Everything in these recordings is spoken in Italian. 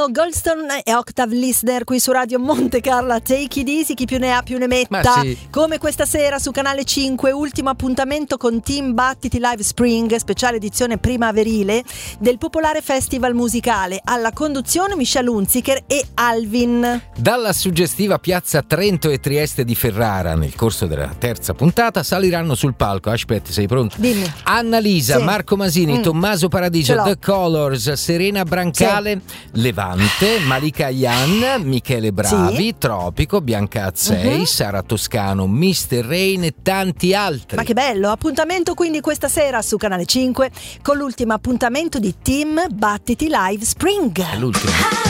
Erano Goldstone e Octave Listener qui su Radio Monte Carlo. Take it easy, chi più ne ha più ne metta. Sì. Come questa sera su Canale 5, ultimo appuntamento con Team Battiti Live Spring, speciale edizione primaverile del popolare festival musicale. Alla conduzione Michelle Hunziker e Alvin. Dalla suggestiva piazza Trento e Trieste di Ferrara, nel corso della terza puntata, saliranno sul palco. Aspetta, sei pronto? Dimmi. Annalisa, Sì. Marco Masini, Tommaso Paradiso, Ce l'ho. The Colors, Serena Brancale, Levante, Malika Yan, Michele Bravi, Sì. Tropico, Bianca Azzei, Sara Toscano, Mr. Rain e tanti altri. Ma che bello, appuntamento quindi questa sera su Canale 5 con l'ultimo appuntamento di Team Battiti Live Spring. È l'ultimo.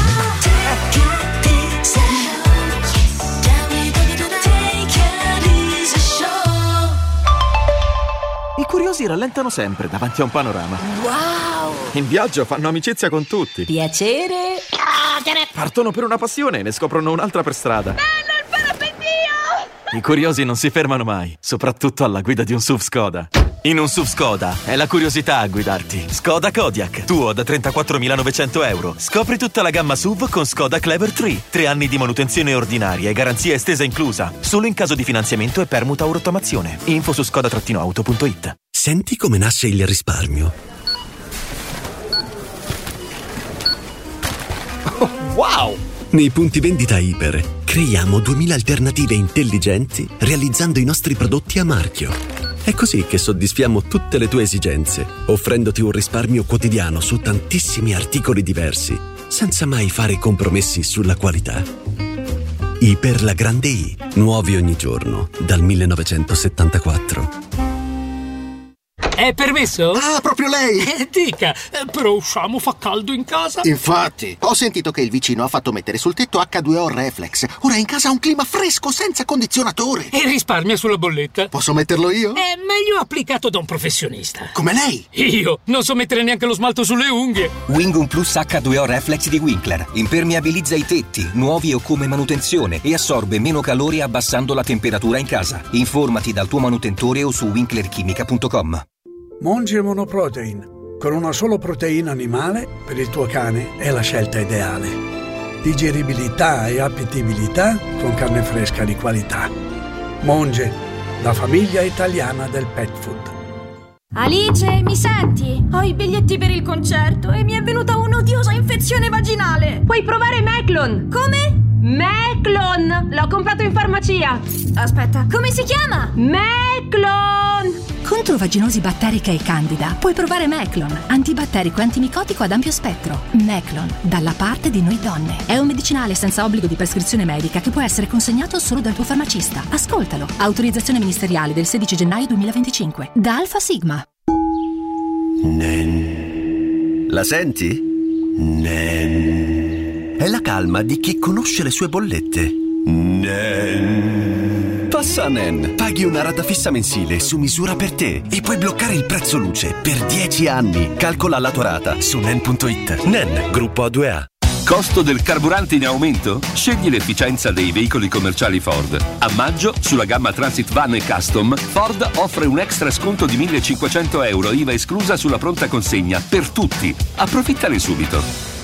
I curiosi rallentano sempre davanti a un panorama. Wow! In viaggio fanno amicizia con tutti. Piacere. Partono per una passione e ne scoprono un'altra per strada. Bello il parapendio! I curiosi non si fermano mai, soprattutto alla guida di un SUV Skoda. In un SUV Skoda è la curiosità a guidarti. Skoda Kodiaq, tuo da 34.900 euro. Scopri tutta la gamma SUV con Skoda Clever 3. 3 anni di manutenzione ordinaria e garanzia estesa inclusa. Solo in caso di finanziamento e permuta o rottamazione. Info su skoda-auto.it. Senti come nasce il risparmio. Oh, wow! Nei punti vendita Iper creiamo 2000 alternative intelligenti realizzando i nostri prodotti a marchio. È così che soddisfiamo tutte le tue esigenze, offrendoti un risparmio quotidiano su tantissimi articoli diversi, senza mai fare compromessi sulla qualità. Iper la grande I, nuovi ogni giorno, dal 1974. È permesso? Ah, proprio lei! Dica, però usciamo, fa caldo in casa. Infatti, ho sentito che il vicino ha fatto mettere sul tetto H2O Reflex. Ora in casa ha un clima fresco senza condizionatore. E risparmia sulla bolletta. Posso metterlo io? È meglio applicato da un professionista. Come lei? Io non so mettere neanche lo smalto sulle unghie. Wingun Plus H2O Reflex di Winkler impermeabilizza i tetti, nuovi o come manutenzione, e assorbe meno calore abbassando la temperatura in casa. Informati dal tuo manutentore o su winklerchimica.com. Monge Monoprotein. Con una solo proteina animale, per il tuo cane è la scelta ideale. Digeribilità e appetibilità con carne fresca di qualità. Monge, la famiglia italiana del pet food. Alice, mi senti? Ho i biglietti per il concerto e mi è venuta un'odiosa infezione vaginale. Puoi provare Meclon. Come? Meclon! L'ho comprato in farmacia. Aspetta, come si chiama? Meclon! Contro vaginosi batterica e candida puoi provare Meclon, antibatterico e antimicotico ad ampio spettro. Meclon, dalla parte di noi donne. È un medicinale senza obbligo di prescrizione medica che può essere consegnato solo dal tuo farmacista. Ascoltalo. Autorizzazione ministeriale del 16 gennaio 2025. Da Alfa Sigma. Nen. La senti? Nen. È la calma di chi conosce le sue bollette. Nen. Passa a Nen. Paghi una rata fissa mensile su misura per te e puoi bloccare il prezzo luce per 10 anni. Calcola la tua rata su nen.it. Nen, gruppo A2A. Costo del carburante in aumento? Scegli l'efficienza dei veicoli commerciali Ford. A maggio, sulla gamma Transit Van e Custom, Ford offre un extra sconto di 1.500 euro, IVA esclusa sulla pronta consegna, per tutti. Approfittane subito.